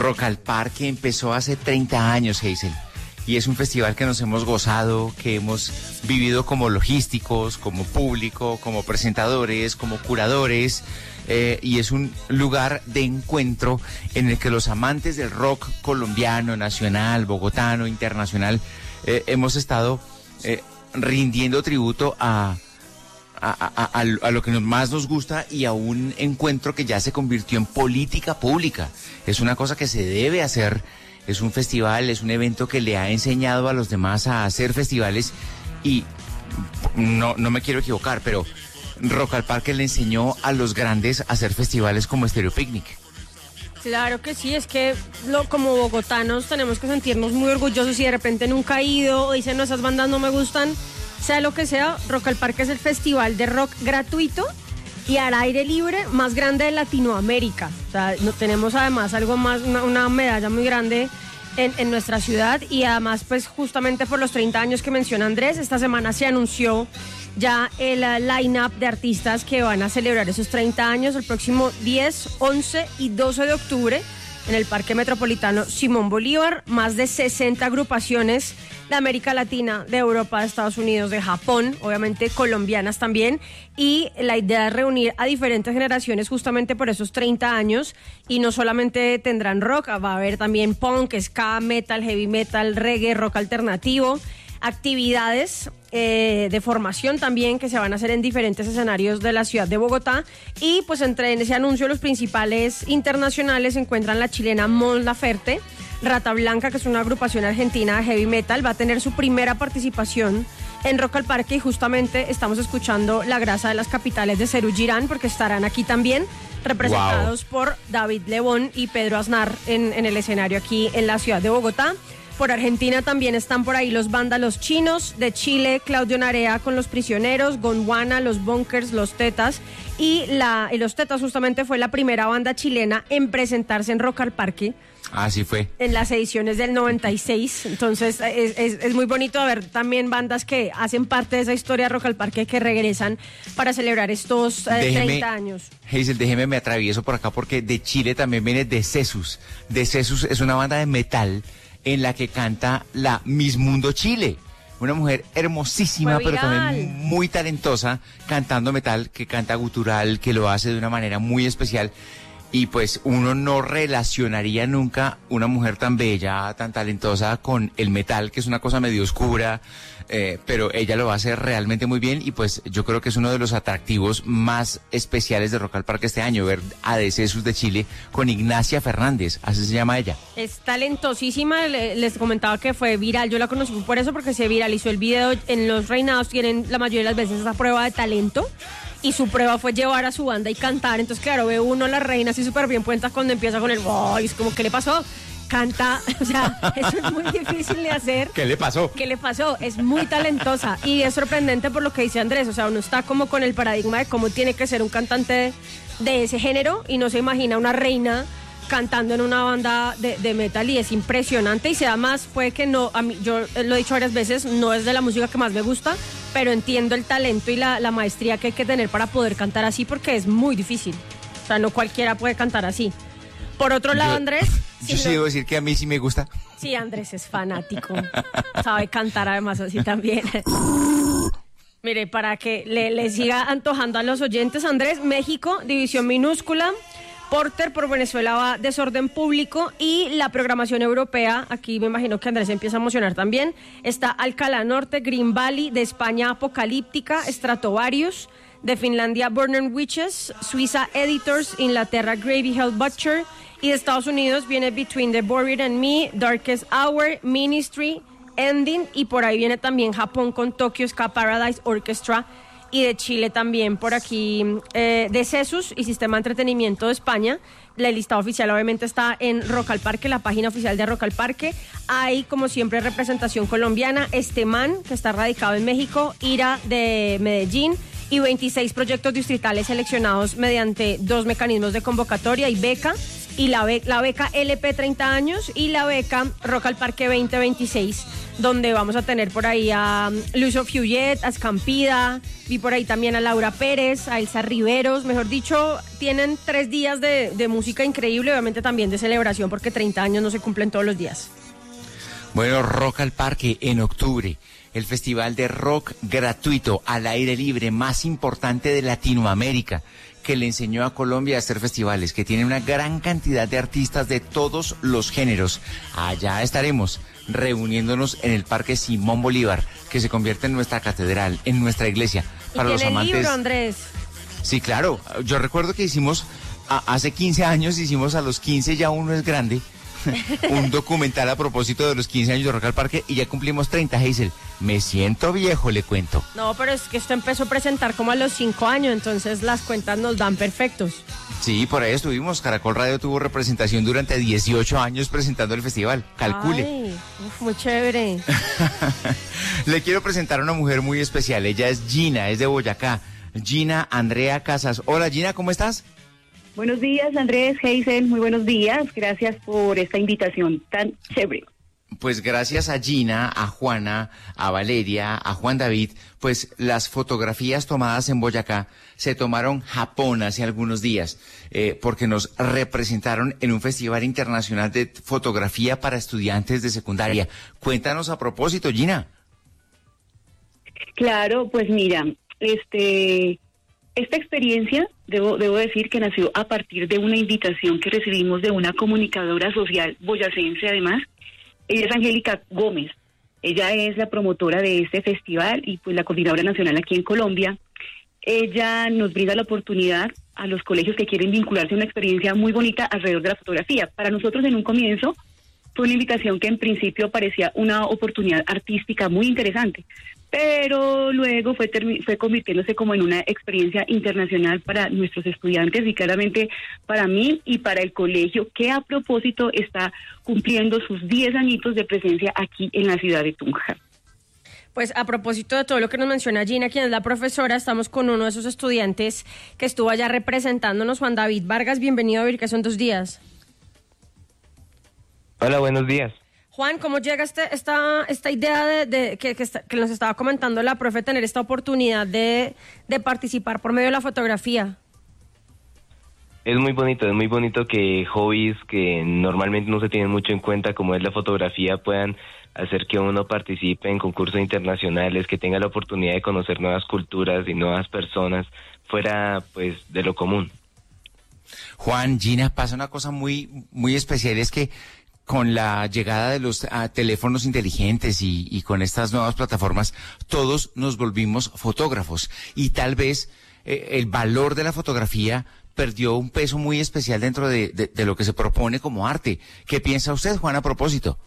Rock al Parque empezó hace 30 años, Hazel. Y es un festival que nos hemos gozado, que hemos vivido como logísticos, como público, como presentadores, como curadores. Y es un lugar de encuentro en el que los amantes del rock colombiano, nacional, bogotano, internacional, hemos estado rindiendo tributo a lo que más nos gusta y a un encuentro que ya se convirtió en política pública. Es una cosa que se debe hacer. Es un festival, es un evento que le ha enseñado a los demás a hacer festivales y no me quiero equivocar, pero Rock al Parque le enseñó a los grandes a hacer festivales como Stereo Picnic. Claro que sí, es que como bogotanos tenemos que sentirnos muy orgullosos y de repente nunca ha ido o dicen no, esas bandas no me gustan, sea lo que sea, Rock al Parque es el festival de rock gratuito y al aire libre más grande de Latinoamérica. O sea, tenemos además algo más, una medalla muy grande en nuestra ciudad y además pues justamente por los 30 años que menciona Andrés, esta semana se anunció ya el line-up de artistas que van a celebrar esos 30 años el próximo 10, 11 y 12 de octubre en el Parque Metropolitano Simón Bolívar. Más de 60 agrupaciones de América Latina, de Europa, de Estados Unidos, de Japón, obviamente colombianas también. Y la idea es reunir a diferentes generaciones justamente por esos 30 años. Y no solamente tendrán rock, va a haber también punk, ska, metal, heavy metal, reggae, rock alternativo. Actividades de formación también que se van a hacer en diferentes escenarios de la ciudad de Bogotá y pues entre ese anuncio los principales internacionales se encuentran la chilena Mon Laferte, Rata Blanca, que es una agrupación argentina de heavy metal, va a tener su primera participación en Rock al Parque y justamente estamos escuchando La Grasa de las Capitales de Serú Girán porque estarán aquí también representados por David Lebón y Pedro Aznar en el escenario aquí en la ciudad de Bogotá. Por Argentina también están por ahí los Vándalos Chinos, de Chile Claudio Narea con Los Prisioneros, Gondwana, Los Bunkers, Los Tetas y Los Tetas justamente fue la primera banda chilena en presentarse en Rock al Parque. Así fue. En las ediciones del 96, entonces es muy bonito ver también bandas que hacen parte de esa historia de Rock al Parque que regresan para celebrar estos 30 años. Hazel, déjeme me atravieso por acá porque de Chile también viene De Cesus. De Cesus es una banda de metal en la que canta la Miss Mundo Chile, una mujer hermosísima pero también muy talentosa cantando metal, que canta gutural, que lo hace de una manera muy especial y pues uno no relacionaría nunca una mujer tan bella, tan talentosa con el metal, que es una cosa medio oscura, pero ella lo hace realmente muy bien y pues yo creo que es uno de los atractivos más especiales de Rock al Parque este año, ver a De Cesus de Chile con Ignacia Fernández, así se llama ella. Es talentosísima, les comentaba que fue viral, yo la conocí por eso porque se viralizó el video, en los reinados tienen la mayoría de las veces esa prueba de talento y su prueba fue llevar a su banda y cantar, entonces claro, ve uno la reina así súper bien puesta cuando empieza con el voice, como ¿qué le pasó? Canta, o sea, eso es muy difícil de hacer. ¿Qué le pasó? ¿Qué le pasó? Es muy talentosa y es sorprendente por lo que dice Andrés, o sea, uno está como con el paradigma de cómo tiene que ser un cantante de ese género y no se imagina una reina cantando en una banda de metal y es impresionante y sea más, puede que no, a mí, yo lo he dicho varias veces, no es de la música que más me gusta, pero entiendo el talento y la maestría que hay que tener para poder cantar así porque es muy difícil, o sea, no cualquiera puede cantar así. Por otro lado, Andrés... Yo sí debo decir que a mí sí me gusta. Sí, Andrés es fanático. Sabe cantar además así también. Mire, para que le siga antojando a los oyentes, Andrés, México, División Minúscula, Porter por Venezuela va Desorden Público y la programación europea, aquí me imagino que Andrés empieza a emocionar también, está Alcalá Norte, Green Valley, de España Apocalíptica, Stratovarius, de Finlandia Burning Witches, Suiza Editors, Inglaterra Gravy Hell Butcher y de Estados Unidos viene Between the Buried and Me, Darkest Hour, Ministry, Ending y por ahí viene también Japón con Tokyo Ska Paradise Orchestra y de Chile también por aquí de Cesus y Sistema de Entretenimiento de España. La lista oficial obviamente está en Rock al Parque, la página oficial de Rock al Parque. Hay como siempre representación colombiana, Esteman que está radicado en México, Ira de Medellín y 26 proyectos distritales seleccionados mediante 2 mecanismos de convocatoria y beca y la beca LP 30 años y la beca Rock al Parque 2026, donde vamos a tener por ahí a Lucio Fiuget, a Escampida, vi por ahí también a Laura Pérez, a Elsa Riveros. Mejor dicho, tienen 3 días de música increíble, obviamente también de celebración, porque 30 años no se cumplen todos los días. Bueno, Rock al Parque en octubre, el festival de rock gratuito al aire libre más importante de Latinoamérica, que le enseñó a Colombia a hacer festivales, que tiene una gran cantidad de artistas de todos los géneros. Allá estaremos reuniéndonos en el Parque Simón Bolívar, que se convierte en nuestra catedral, en nuestra iglesia. Para los amantes. Libro, Andrés. Sí, claro. Yo recuerdo que hicimos, hace 15 años, hicimos a los 15, ya uno es grande, un documental a propósito de los 15 años de Rock al Parque y ya cumplimos 30, Hazel. Me siento viejo, le cuento. No, pero es que esto empezó a presentar como a los 5 años, entonces las cuentas nos dan perfectos. Sí, por ahí estuvimos. Caracol Radio tuvo representación durante 18 años presentando el festival. Calcule. Ay, muy chévere. Le quiero presentar a una mujer muy especial. Ella es Gina, es de Boyacá. Gina Andrea Casas. Hola, Gina, ¿cómo estás? Buenos días, Andrés, Hazel, muy buenos días. Gracias por esta invitación tan chévere. Pues gracias a Gina, a Juana, a Valeria, a Juan David, pues las fotografías tomadas en Boyacá se tomaron Japón hace algunos días, porque nos representaron en un festival internacional de fotografía para estudiantes de secundaria. Cuéntanos a propósito, Gina. Claro, pues mira, esta experiencia, debo decir que nació a partir de una invitación que recibimos de una comunicadora social boyacense, además. Ella es Angélica Gómez. Ella es la promotora de este festival y pues la coordinadora nacional aquí en Colombia. Ella nos brinda la oportunidad a los colegios que quieren vincularse a una experiencia muy bonita alrededor de la fotografía. Para nosotros en un comienzo fue una invitación que en principio parecía una oportunidad artística muy interesante, pero luego fue convirtiéndose como en una experiencia internacional para nuestros estudiantes y claramente para mí y para el colegio, que a propósito está cumpliendo sus 10 añitos de presencia aquí en la ciudad de Tunja. Pues a propósito de todo lo que nos menciona Gina, quien es la profesora, estamos con uno de esos estudiantes que estuvo allá representándonos, Juan David Vargas. Bienvenido a Vir, que son 2 días. Hola, buenos días. Juan, ¿cómo llega esta idea que nos estaba comentando la profe, tener esta oportunidad de participar por medio de la fotografía? Es muy bonito que hobbies que normalmente no se tienen mucho en cuenta, como es la fotografía, puedan hacer que uno participe en concursos internacionales, que tenga la oportunidad de conocer nuevas culturas y nuevas personas fuera pues de lo común. Juan, Gina, pasa una cosa muy, muy especial, es que con la llegada de los teléfonos inteligentes y con estas nuevas plataformas, todos nos volvimos fotógrafos y tal vez el valor de la fotografía perdió un peso muy especial dentro de lo que se propone como arte. ¿Qué piensa usted, Juan, a propósito?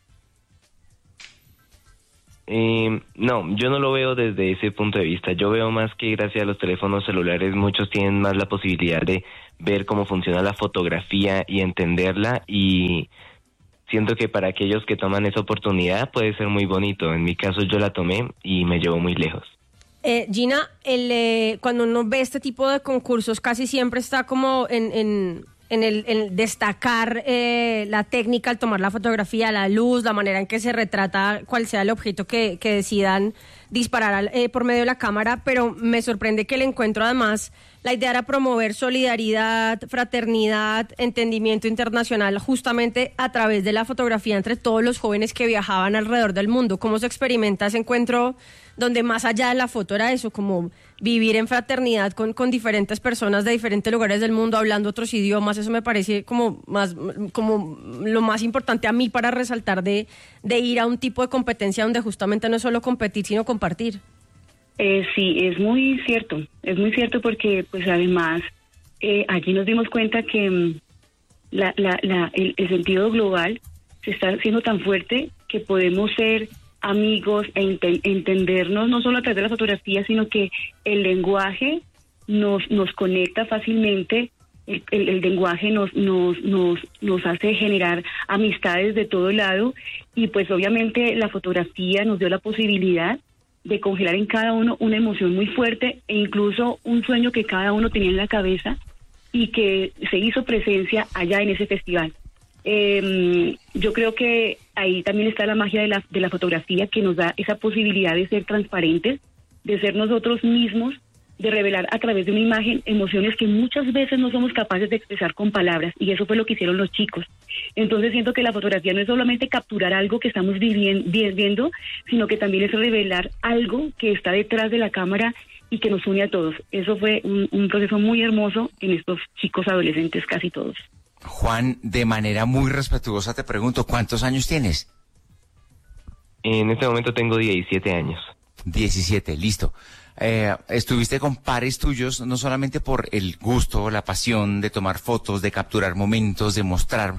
No, yo no lo veo desde ese punto de vista. Yo veo más que gracias a los teléfonos celulares muchos tienen más la posibilidad de ver cómo funciona la fotografía y entenderla, y siento que para aquellos que toman esa oportunidad puede ser muy bonito. En mi caso yo la tomé y me llevó muy lejos. Gina, cuando uno ve este tipo de concursos casi siempre está como en el destacar la técnica al tomar la fotografía, la luz, la manera en que se retrata cuál sea el objeto que decidan disparar por medio de la cámara, pero me sorprende que el encuentro, además, la idea era promover solidaridad, fraternidad, entendimiento internacional, justamente a través de la fotografía entre todos los jóvenes que viajaban alrededor del mundo. ¿Cómo se experimenta ese encuentro donde más allá de la foto era eso, como vivir en fraternidad con diferentes personas de diferentes lugares del mundo, hablando otros idiomas? Eso me parece como lo más importante a mí para resaltar de ir a un tipo de competencia donde justamente no es solo competir, sino compartir. Sí, es muy cierto porque pues además allí nos dimos cuenta que el sentido global se está haciendo tan fuerte que podemos ser amigos e entendernos no solo a través de la fotografía, sino que el lenguaje nos conecta fácilmente. El lenguaje nos hace generar amistades de todo lado, y pues obviamente la fotografía nos dio la posibilidad de congelar en cada uno una emoción muy fuerte e incluso un sueño que cada uno tenía en la cabeza, y que se hizo presencia allá en ese festival. Yo creo que ahí también está la magia de la fotografía, que nos da esa posibilidad de ser transparentes, de ser nosotros mismos, de revelar a través de una imagen emociones que muchas veces no somos capaces de expresar con palabras, y eso fue lo que hicieron los chicos. Entonces siento que la fotografía no es solamente capturar algo que estamos viendo, sino que también es revelar algo que está detrás de la cámara y que nos une a todos. Eso fue un proceso muy hermoso en estos chicos adolescentes, casi todos. Juan, de manera muy respetuosa te pregunto, ¿cuántos años tienes? En este momento tengo 17 años. 17, listo. Estuviste con pares tuyos, no solamente por el gusto, la pasión de tomar fotos, de capturar momentos, de mostrar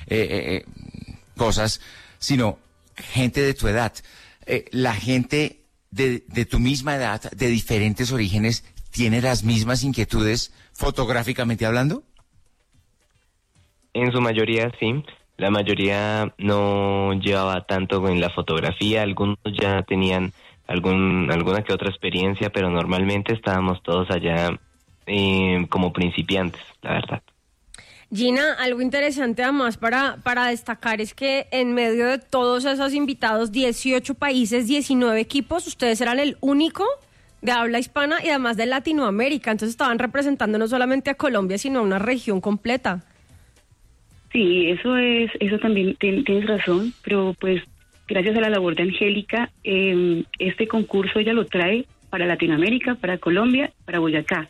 cosas, sino gente de tu edad. La gente de tu misma edad, de diferentes orígenes, ¿tiene las mismas inquietudes fotográficamente hablando? En su mayoría sí, la mayoría no llevaba tanto en la fotografía, algunos ya tenían alguna que otra experiencia, pero normalmente estábamos todos allá como principiantes, la verdad. Gina, algo interesante además para destacar es que en medio de todos esos invitados, 18 países, 19 equipos, ustedes eran el único de habla hispana y además de Latinoamérica, entonces estaban representando no solamente a Colombia, sino a una región completa. Sí, eso también tienes razón, pero pues gracias a la labor de Angélica, este concurso ella lo trae para Latinoamérica, para Colombia, para Boyacá,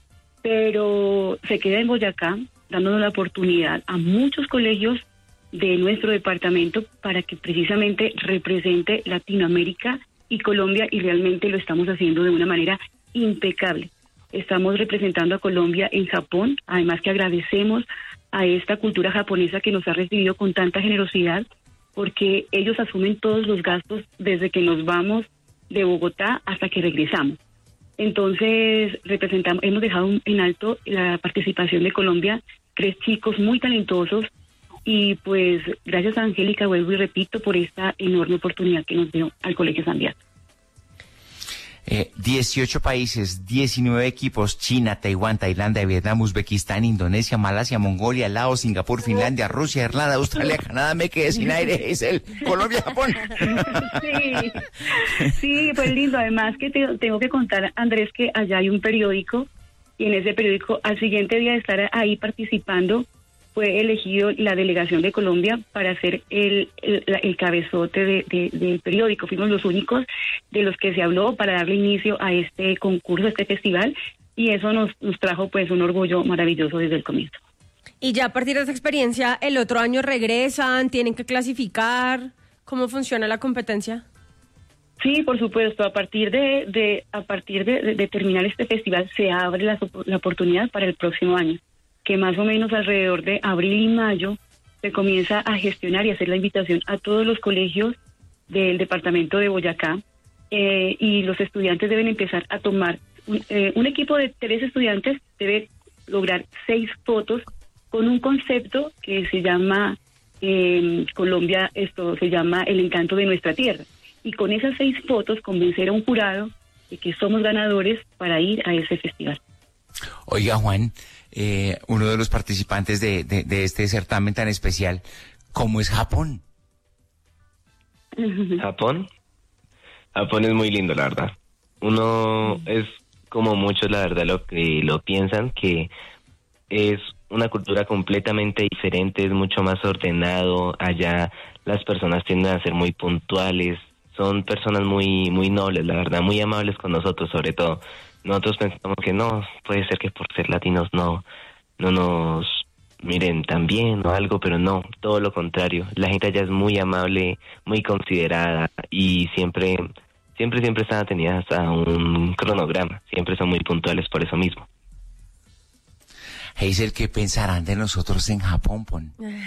pero se queda en Boyacá dándonos la oportunidad a muchos colegios de nuestro departamento para que precisamente represente Latinoamérica y Colombia, y realmente lo estamos haciendo de una manera impecable. Estamos representando a Colombia en Japón, además que agradecemos a esta cultura japonesa que nos ha recibido con tanta generosidad, porque ellos asumen todos los gastos desde que nos vamos de Bogotá hasta que regresamos. Entonces, hemos dejado en alto la participación de Colombia, 3 chicos muy talentosos, y pues gracias a Angélica, vuelvo y repito, por esta enorme oportunidad que nos dio al Colegio San Beato. 18 países, 19 equipos: China, Taiwán, Tailandia, Vietnam, Uzbekistán, Indonesia, Malasia, Mongolia, Laos, Singapur, Finlandia, Rusia, Irlanda, Australia, Canadá. Me quedé sin aire, Isel. Colombia, Japón. Sí, pues lindo. Además que tengo que contar, Andrés, que allá hay un periódico, y en ese periódico, al siguiente día de estar ahí participando, fue elegido la delegación de Colombia para ser el cabezote del periódico. Fuimos los únicos de los que se habló para darle inicio a este concurso, a este festival, y eso nos trajo pues un orgullo maravilloso desde el comienzo. Y ya a partir de esa experiencia, ¿el otro año regresan? ¿Tienen que clasificar? ¿Cómo funciona la competencia? Sí, por supuesto. A partir de terminar este festival se abre la oportunidad para el próximo año, que más o menos alrededor de abril y mayo se comienza a gestionar y hacer la invitación a todos los colegios del departamento de Boyacá, y los estudiantes deben empezar a tomar, un equipo de 3 estudiantes debe lograr 6 fotos con un concepto que se llama Colombia, esto se llama El encanto de nuestra tierra, y con esas 6 fotos convencer a un jurado de que somos ganadores para ir a ese festival. Oiga, Juan, uno de los participantes de este certamen tan especial, ¿cómo es Japón? ¿Japón? Japón es muy lindo, la verdad. Uno es como muchos, la verdad, lo piensan, que es una cultura completamente diferente, es mucho más ordenado. Allá las personas tienden a ser muy puntuales, son personas muy, muy nobles, la verdad, muy amables con nosotros, sobre todo. Nosotros pensamos que no, puede ser que por ser latinos no nos miren tan bien o algo, pero no, todo lo contrario. La gente allá es muy amable, muy considerada, y siempre están atenidas a un cronograma, siempre son muy puntuales por eso mismo. Hazel, ¿qué pensarán de nosotros en Japón, Pon?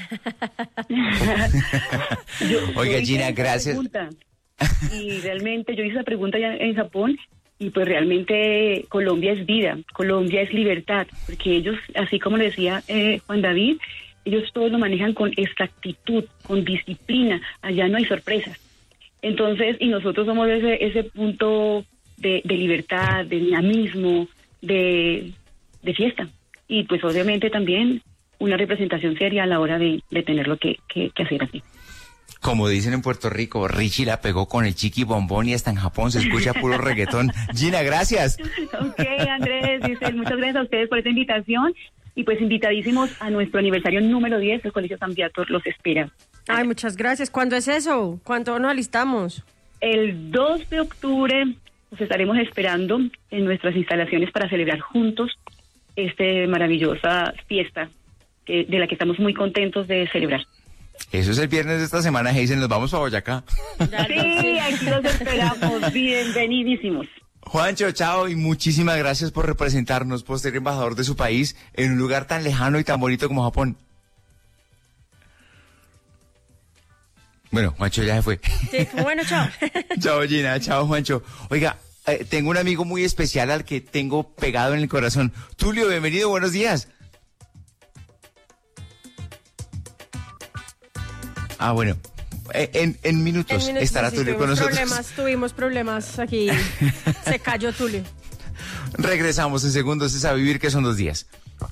Oiga, Gina, gracias. Y realmente yo hice esa pregunta ya en Japón, y pues realmente Colombia es vida, Colombia es libertad, porque ellos, así como le decía Juan David, ellos todos lo manejan con exactitud, con disciplina, allá no hay sorpresas. Entonces, y nosotros somos ese punto de libertad, de dinamismo, de fiesta. y pues obviamente también una representación seria a la hora de tenerlo que hacer así. Como dicen en Puerto Rico, Richie la pegó con el chiqui bombón y hasta en Japón se escucha puro reggaetón. Gina, gracias. Ok, Andrés, Giselle, muchas gracias a ustedes por esta invitación. Y pues invitadísimos a nuestro aniversario número 10, el Colegio San Beato los espera. Ay, muchas gracias. ¿Cuándo es eso? ¿Cuándo nos alistamos? El 2 de octubre nos estaremos esperando en nuestras instalaciones para celebrar juntos esta maravillosa fiesta de la que estamos muy contentos de celebrar. Eso es el viernes de esta semana, Hazel, nos vamos a Boyacá. Sí, aquí los esperamos, bienvenidísimos. Juancho, chao y muchísimas gracias por representarnos, por ser embajador de su país en un lugar tan lejano y tan bonito como Japón. Bueno, Juancho ya se fue. Sí, bueno, chao. Chao, Gina, chao, Juancho. Oiga, tengo un amigo muy especial al que tengo pegado en el corazón. Tulio, bienvenido, buenos días. Ah, bueno, en minutos estará Tulio con nosotros. Tuvimos problemas aquí. Se cayó Tulio. Regresamos en segundos, es A Vivir, que son 2 días.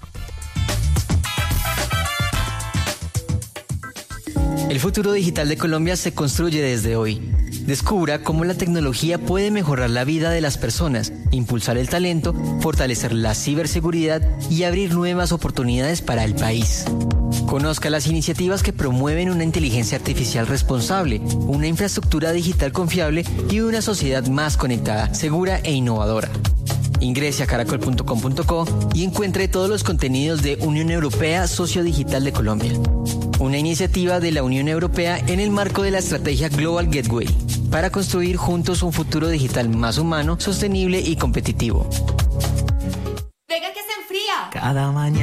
El futuro digital de Colombia se construye desde hoy. Descubra cómo la tecnología puede mejorar la vida de las personas, impulsar el talento, fortalecer la ciberseguridad y abrir nuevas oportunidades para el país. Conozca las iniciativas que promueven una inteligencia artificial responsable, una infraestructura digital confiable y una sociedad más conectada, segura e innovadora. Ingrese a caracol.com.co y encuentre todos los contenidos de Unión Europea Socio Digital de Colombia. Una iniciativa de la Unión Europea en el marco de la estrategia Global Gateway, para construir juntos un futuro digital más humano, sostenible y competitivo. Venga que se enfría. Cada mañana.